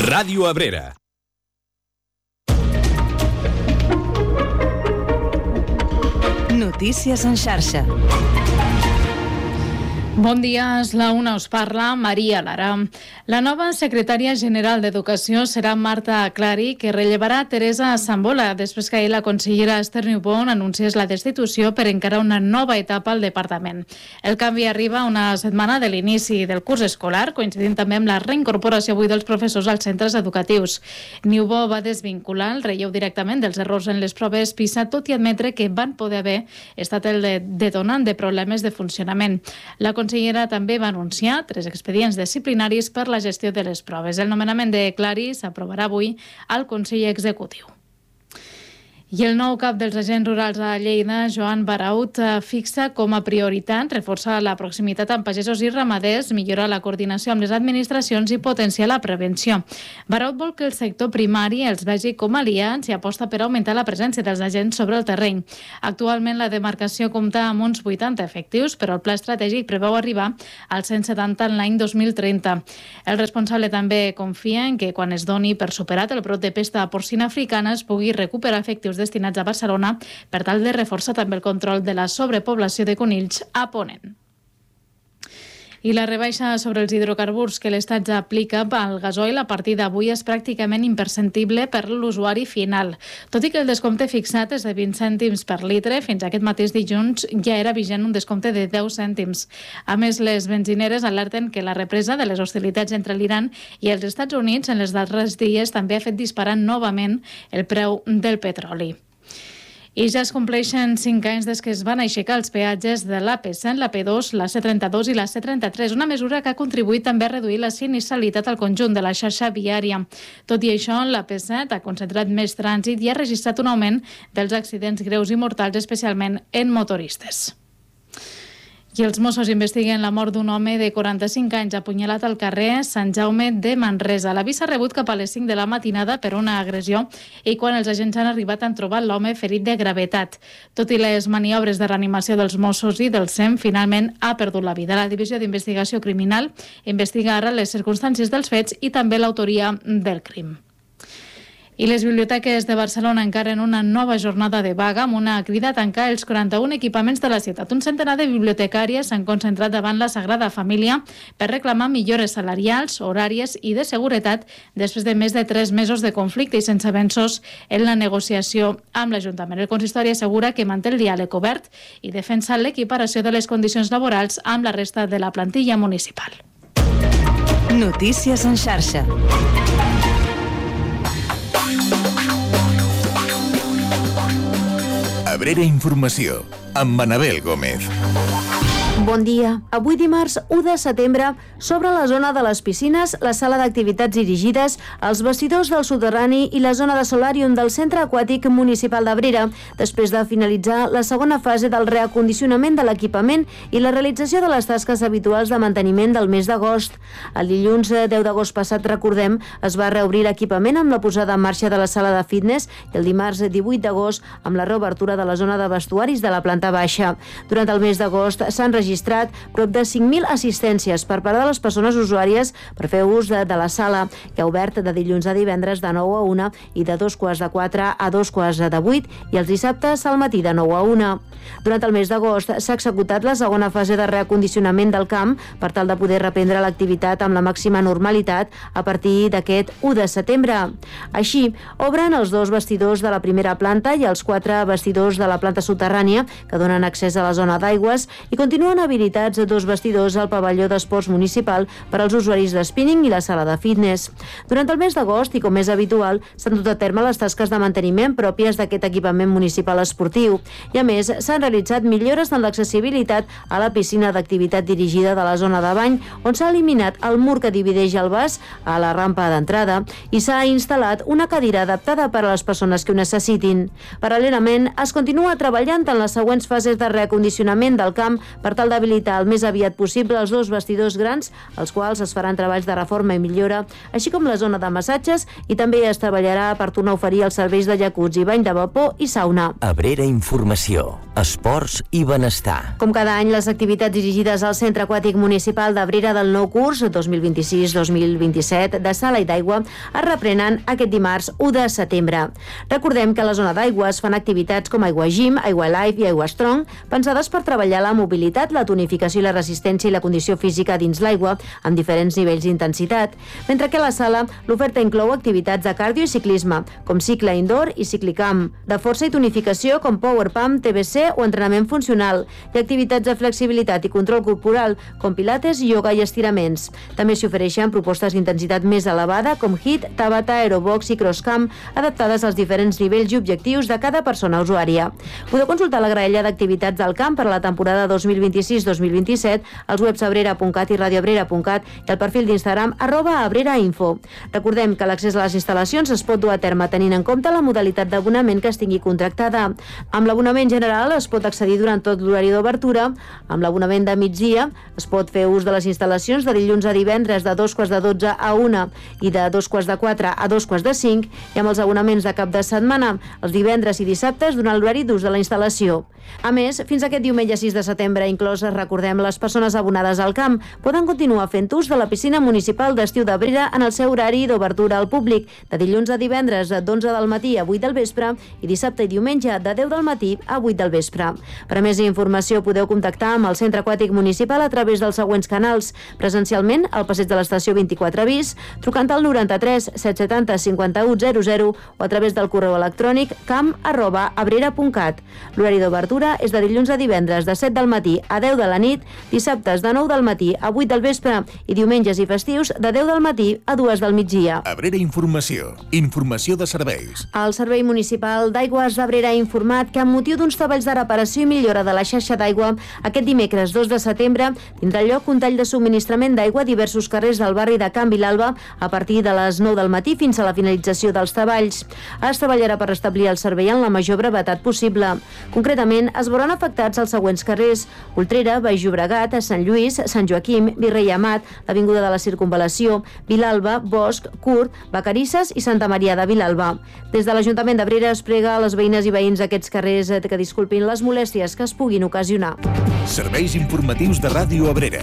Ràdio Abrera. Notícies en xarxa. Bon dia, és la una, us parla Maria Lara. La nova secretària general d'Educació serà Marta Clary, que rellevarà Teresa Sambola, després que ahir la consellera Esther Niubó anunciés la destitució per encarar una nova etapa al departament. El canvi arriba una setmana de l'inici del curs escolar, coincidint també amb la reincorporació avui dels professors als centres educatius. Niubó va desvincular el relleu directament dels errors en les proves PISA, tot i admetre que van poder haver estat el detonant de problemes de funcionament. La consellera també va anunciar 3 expedients disciplinaris per la gestió de les proves. El nomenament de Clary s'aprovarà avui al Consell Executiu. I el nou cap dels agents rurals a Lleida, Joan Baraut, fixa com a prioritat reforçar la proximitat amb pagesos i ramaders, millorar la coordinació amb les administracions i potenciar la prevenció. Baraut vol que el sector primari els vegi com aliats i aposta per augmentar la presència dels agents sobre el terreny. Actualment la demarcació compta amb uns 80 efectius, però el pla estratègic preveu arribar als 170 en l'any 2030. El responsable també confia en que quan es doni per superat el brot de pesta porcina africana es pugui recuperar efectius destinats a Barcelona per tal de reforçar també el control de la sobrepoblació de conills a Ponent. I la rebaixa sobre els hidrocarburs que l'Estat ja aplica al gasoil a partir d'avui és pràcticament imperceptible per l'usuari final. Tot i que el descompte fixat és de 20 cèntims per litre, fins aquest mateix dilluns ja era vigent un descompte de 10 cèntims. A més, les benzineres alerten que la represa de les hostilitats entre l'Iran i els Estats Units en els darrers dies també ha fet disparar novament el preu del petroli. I ja es compleixen 5 anys des que es van aixecar els peatges de l'AP100, l'AP2, la C32 i la C33, una mesura que ha contribuït també a reduir la sinistralitat al conjunt de la xarxa viària. Tot i això, l'AP7 ha concentrat més trànsit i ha registrat un augment dels accidents greus i mortals, especialment en motoristes. I els Mossos investiguen la mort d'un home de 45 anys apunyalat al carrer Sant Jaume de Manresa. L'avís s'ha rebut cap a les 5 de la matinada per una agressió i quan els agents han arribat han trobat l'home ferit de gravetat. Tot i les maniobres de reanimació dels Mossos i del SEM, finalment ha perdut la vida. La Divisió d'Investigació Criminal investiga ara les circumstàncies dels fets i també l'autoria del crim. I les biblioteques de Barcelona encaren una nova jornada de vaga amb una crida a tancar els 41 equipaments de la ciutat. Un centenar de bibliotecàries s'han concentrat davant la Sagrada Família per reclamar millores salarials, horàries i de seguretat després de més de 3 mesos de conflicte i sense avenços en la negociació amb l'Ajuntament. El consistori assegura que manté el diàleg obert i defensa l'equiparació de les condicions laborals amb la resta de la plantilla municipal. Notícies en xarxa. Abrera Informació, amb Manabel Gómez. Bon dia. Avui dimarts 1 de setembre s'obre la zona de les piscines, la sala d'activitats dirigides, els vestidors del soterrani i la zona de solàrium del Centre Aquàtic Municipal d'Abrera, després de finalitzar la segona fase del reacondicionament de l'equipament i la realització de les tasques habituals de manteniment del mes d'agost. El dilluns 10 d'agost passat, recordem, es va reobrir l'equipament amb la posada en marxa de la sala de fitness i el dimarts 18 d'agost amb la reobertura de la zona de vestuaris de la planta baixa. Durant el mes d'agost s'han registrat prop de 5.000 assistències per part de les persones usuàries per fer ús de la sala, que ha obert de dilluns a divendres de 9 a 1 i de 2:15 a 2:15 i els dissabtes al matí de 9 a 1. Durant el mes d'agost s'ha executat la segona fase de reacondicionament del camp per tal de poder reprendre l'activitat amb la màxima normalitat a partir d'aquest 1 de setembre. Així, obren els 2 vestidors de la primera planta i els 4 vestidors de la planta soterrània que donen accés a la zona d'aigües i continuen habilitats 2 vestidors al pavelló d'esports municipal per als usuaris de spinning i la sala de fitness. Durant el mes d'agost, i com és habitual, s'han dut a terme les tasques de manteniment pròpies d'aquest equipament municipal esportiu. I a més, s'han realitzat millores en l'accessibilitat a la piscina d'activitat dirigida de la zona de bany, on s'ha eliminat el mur que divideix el vas a la rampa d'entrada i s'ha instal·lat una cadira adaptada per a les persones que ho necessitin. Paral·lelament, es continua treballant en les següents fases de reacondicionament del camp per tal tal d'habilitar el més aviat possible els 2 vestidors grans, als quals es faran treballs de reforma i millora, així com la zona de massatges, i també es treballarà per tornar a oferir els serveis de jacuzzi, bany de vapor i sauna. Abrera Informació, esports i benestar. Com cada any, les activitats dirigides al Centre Aquàtic Municipal d'Abrera del nou curs 2026-2027 de sala i d'aigua es reprenen aquest dimarts 1 de setembre. Recordem que a la zona d'aigua es fan activitats com Aigua Gym, Aigua Life i Aigua Strong, pensades per treballar la mobilitat, la tonificació i la resistència i la condició física dins l'aigua, amb diferents nivells d'intensitat, mentre que a la sala l'oferta inclou activitats de cardio i ciclisme, com cicle indoor i ciclicamp, de força i tonificació com power pump, TBC o entrenament funcional, i activitats de flexibilitat i control corporal, com pilates, yoga i estiraments. També s'hi ofereixen propostes d'intensitat més elevada, com HIIT, Tabata, Aerobox i Crosscamp, adaptades als diferents nivells i objectius de cada persona usuària. Podeu consultar la graella d'activitats del camp per a la temporada 2026-2027 als webs abrera.cat i radioabrera.cat i al perfil d'Instagram @abrerainfo. Recordem que l'accés a les instal·lacions es pot dur a terme tenint en compte la modalitat d'abonament que es tingui contractada. Amb l'abonament general es pot accedir durant tot l'horari d'obertura. Amb l'abonament de migdia es pot fer ús de les instal·lacions de dilluns a divendres de 2:15 a 1 i de 2:15 a 2:15, i amb els abonaments de cap de setmana, els divendres i dissabtes durant l'horari d'ús de la instal·lació. A més, fins aquest diumenge 6 de setembre incloses, recordem, les persones abonades al camp poden continuar fent ús de la piscina municipal d'estiu d'Abrera en el seu horari d'obertura al públic, de dilluns a divendres d'11 del matí a 8 del vespre i dissabte i diumenge de 10 del matí a 8 del vespre. Per a més informació podeu contactar amb el Centre Aquàtic Municipal a través dels següents canals: presencialment al passeig de l'estació 24 bis, trucant al 93 770 5100 o a través del correu electrònic camp@abrera.cat. L'horari d'obertura és de dilluns a divendres de 7 del matí a 10 de la nit, dissabtes de 9 del matí a 8 del vespre i diumenges i festius de 10 del matí a 2 del migdia. Abrera Informació. Informació de serveis. El Servei Municipal d'Aigües d'Abrera ha informat que amb motiu d'uns treballs de reparació i millora de la xarxa d'aigua, aquest dimecres 2 de setembre tindrà lloc un tall de subministrament d'aigua a diversos carrers del barri de Can Vilalba a partir de les 9 del matí fins a la finalització dels treballs. Es treballarà per restablir el servei en la major brevetat possible. Concretament, es veuran afectats els següents carrers: Voltrera, Baix Llobregat, Sant Lluís, Sant Joaquim, Virrei Amat, l'Avinguda de la Circunvalació, Vilalba, Bosch, Curt, Vacarisses i Santa Maria de Vilalba. Des de l'Ajuntament d'Abrera es prega a les veïnes i veïns d'aquests carrers que disculpin les molèsties que es puguin ocasionar. Serveis informatius de Ràdio Abrera.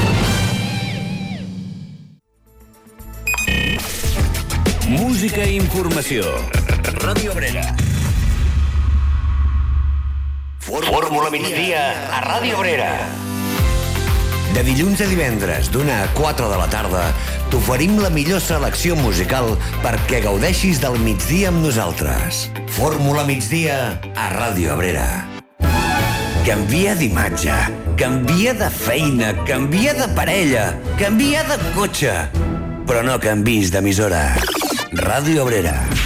Música i informació. Ràdio Abrera. Fórmula migdia a Ràdio Abrera. De dilluns a divendres, d'1 a 4 de la tarda, t'oferim la millor selecció musical perquè gaudeixis del migdia amb nosaltres. Fórmula migdia a Ràdio Abrera. Canvia d'imatge, canvia de feina, canvia de parella, canvia de cotxe, però no canvis d'emissora. Ràdio Abrera.